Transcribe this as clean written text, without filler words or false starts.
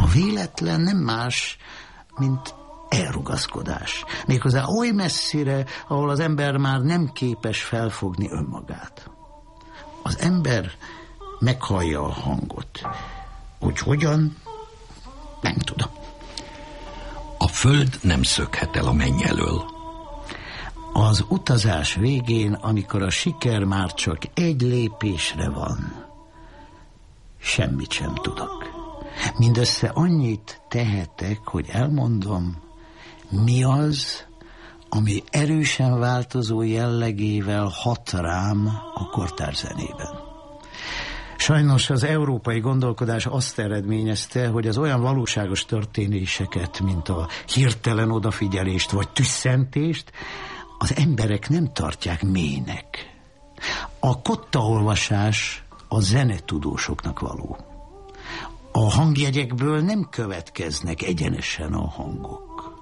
véletlen nem más, mint elrugaszkodás. Méghozzá oly messzire, ahol az ember már nem képes felfogni önmagát. Az ember meghallja a hangot. Hogy hogyan? Nem tudom. A föld nem szökhet el a menny elől. Az utazás végén, amikor a siker már csak egy lépésre van, semmit sem tudok. Mindössze annyit tehetek, hogy elmondom, mi az, ami erősen változó jellegével hat rám a kortárs zenében. Sajnos az európai gondolkodás azt eredményezte, hogy az olyan valóságos történéseket, mint a hirtelen odafigyelést vagy tüsszentést, az emberek nem tartják mélynek. A kottaolvasás a zenetudósoknak való. A hangjegyekből nem következnek egyenesen a hangok.